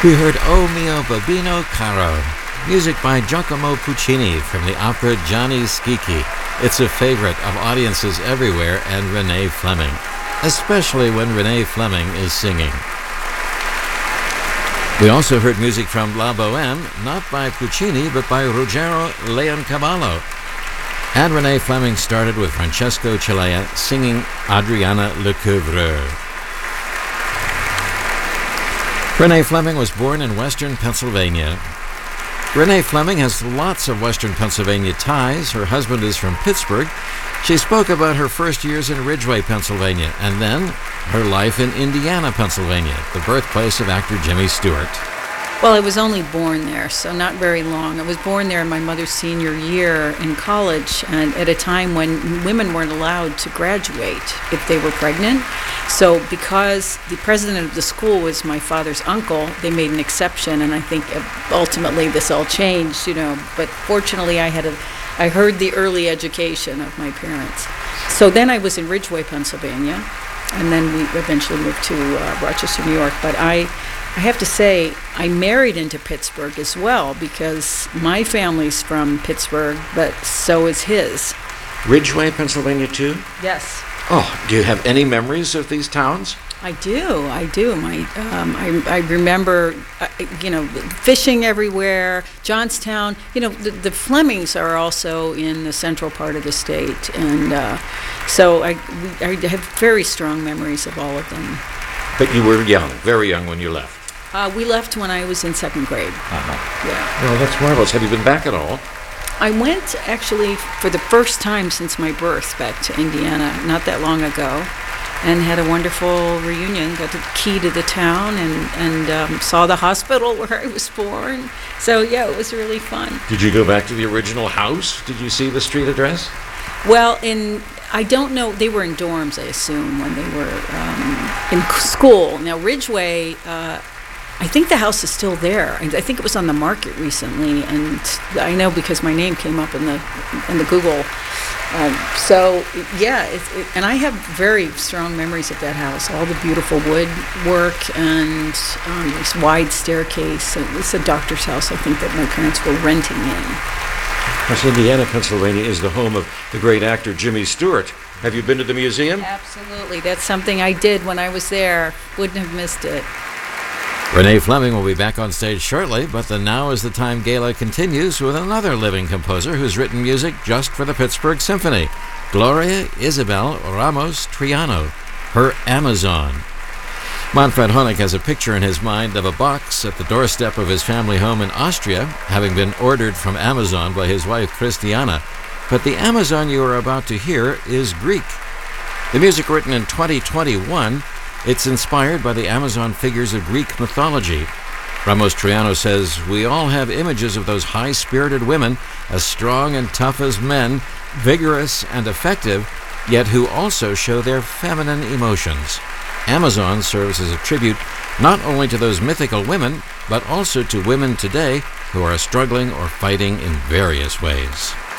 We heard O mio babbino caro, music by Giacomo Puccini from the opera Gianni Schicchi. It's a favorite of audiences everywhere, and Renee Fleming, especially when Renee Fleming is singing. We also heard music from La Boheme, not by Puccini, but by Ruggero Leoncavallo. And Renee Fleming started with Francesco Celea singing Adriana Lecouvreur. Renee Fleming was born in western Pennsylvania. Renee Fleming has lots of western Pennsylvania ties. Her husband is from Pittsburgh. She spoke about her first years in Ridgeway, Pennsylvania, and then her life in Indiana, Pennsylvania, the birthplace of actor Jimmy Stewart. Well, I was only born there, so not very long. I was born there in my mother's senior year in college, and at a time when women weren't allowed to graduate if they were pregnant. So because the president of the school was my father's uncle, they made an exception, and I think ultimately this all changed, But fortunately, I heard the early education of my parents. So then I was in Ridgeway, Pennsylvania, and then we eventually moved to Rochester, New York. But I have to say, I married into Pittsburgh as well because my family's from Pittsburgh, but so is his. Ridgeway, Pennsylvania, too? Yes. Oh, do you have any memories of these towns? I do. I remember, fishing everywhere. Johnstown. The Flemings are also in the central part of the state, and so I have very strong memories of all of them. But you were young, very young when you left. We left when I was in second grade. Uh-huh. Yeah. Well, that's marvelous. Have you been back at all? I went actually for the first time since my birth back to Indiana not that long ago, and had a wonderful reunion. Got the key to the town and saw the hospital where I was born. So yeah, it was really fun. Did you go back to the original house? Did you see the street address? Well, I don't know. They were in dorms, I assume, when they were in school. Now Ridgeway. I think the house is still there. I think it was on the market recently, and I know because my name came up in the Google. So yeah, and I have very strong memories of that house. All the beautiful woodwork and this wide staircase. It's a doctor's house, I think, that my parents were renting in. Yes, Indiana, Pennsylvania is the home of the great actor Jimmy Stewart. Have you been to the museum? Absolutely. That's something I did when I was there. Wouldn't have missed it. Renee Fleming will be back on stage shortly, but the Now is the Time Gala continues with another living composer who's written music just for the Pittsburgh Symphony, Gloria Isabel Ramos Triano, her Amazon. Manfred Honeck has a picture in his mind of a box at the doorstep of his family home in Austria, having been ordered from Amazon by his wife Christiana. But the Amazon you are about to hear is Greek. The music written in 2021, it's inspired by the Amazon figures of Greek mythology. Ramos Triano says, "We all have images of those high-spirited women, as strong and tough as men, vigorous and effective, yet who also show their feminine emotions. Amazon serves as a tribute not only to those mythical women, but also to women today who are struggling or fighting in various ways."